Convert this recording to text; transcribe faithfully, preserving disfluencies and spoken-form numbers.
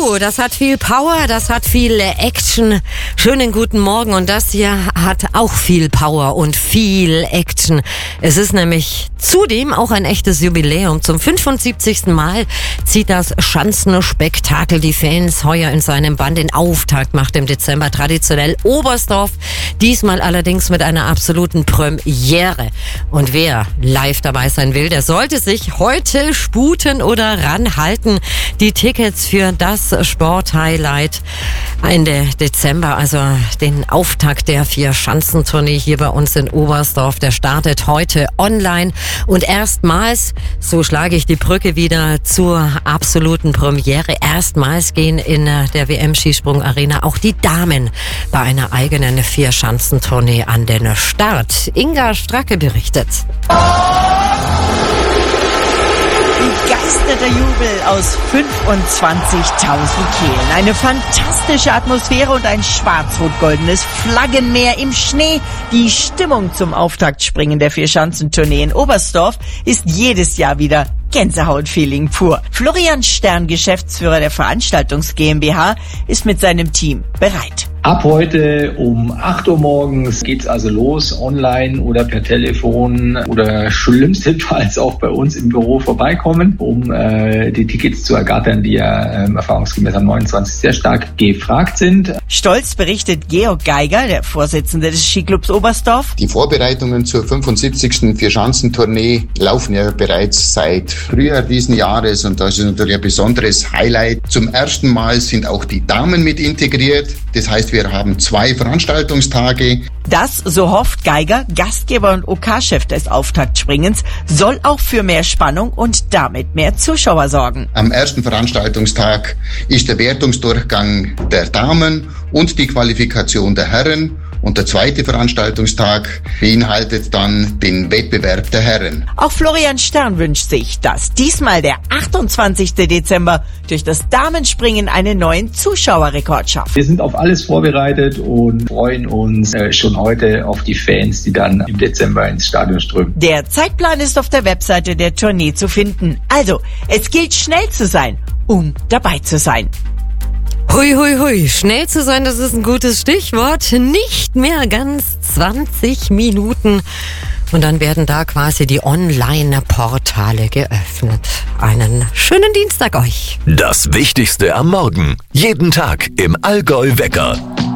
Oh, das hat viel Power, das hat viel Action. Schönen guten Morgen, und das hier hat auch viel Power und viel Action. Es ist nämlich zudem auch ein echtes Jubiläum. Zum fünfundsiebzigsten Mal zieht das Schanzenspektakel die Fans heuer in seinem Bann. Den Auftakt macht im Dezember traditionell Oberstdorf. Diesmal allerdings mit einer absoluten Premiere. Und wer live dabei sein will, der sollte sich heute sputen oder ranhalten. Die Tickets für das Sporthighlight Ende Dezember, also den Auftakt der Vier-Schanzentournee hier bei uns in Oberstdorf, der startet heute online. Und erstmals, so schlage ich die Brücke wieder zur absoluten Premiere, erstmals gehen in der W M-Skisprung-Arena auch die Damen bei einer eigenen Vier-Schanzentournee an den Start. Inga Stracke berichtet. Begeisterter Jubel aus fünfundzwanzigtausend Kehlen. Eine fantastische Atmosphäre und ein schwarz-rot-goldenes Flaggenmeer im Schnee. Die Stimmung zum Auftaktspringen der Vier-Schanzentournee in Oberstdorf ist jedes Jahr wieder Gänsehaut-Feeling pur. Florian Stern, Geschäftsführer der Veranstaltungs GmbH, ist mit seinem Team bereit. Ab heute um acht Uhr morgens geht's also los, online oder per Telefon oder schlimmstenfalls auch bei uns im Büro vorbeikommen, um äh, die Tickets zu ergattern, die ja ähm, erfahrungsgemäß am neunundzwanzigsten sehr stark gefragt sind. Stolz berichtet Georg Geiger, der Vorsitzende des Skiclubs Oberstdorf. Die Vorbereitungen zur fünfundsiebzigsten Vier-Schanzentournee laufen ja bereits seit Frühjahr diesen Jahres, und das ist natürlich ein besonderes Highlight. Zum ersten Mal sind auch die Damen mit integriert. Das heißt, wir haben zwei Veranstaltungstage. Das, so hofft Geiger, Gastgeber und OK-Chef des Auftaktspringens, soll auch für mehr Spannung und damit mehr Zuschauer sorgen. Am ersten Veranstaltungstag ist der Wertungsdurchgang der Damen und die Qualifikation der Herren. Und der zweite Veranstaltungstag beinhaltet dann den Wettbewerb der Herren. Auch Florian Stern wünscht sich, dass diesmal der achtundzwanzigsten Dezember durch das Damenspringen einen neuen Zuschauerrekord schafft. Wir sind auf alles vorbereitet und freuen uns äh, schon heute auf die Fans, die dann im Dezember ins Stadion strömen. Der Zeitplan ist auf der Webseite der Tournee zu finden. Also, es gilt schnell zu sein, um dabei zu sein. Hui, hui, hui. Schnell zu sein, das ist ein gutes Stichwort. Nicht mehr ganz zwanzig Minuten. Und dann werden da quasi die Online-Portale geöffnet. Einen schönen Dienstag euch. Das Wichtigste am Morgen. Jeden Tag im Allgäu Wecker.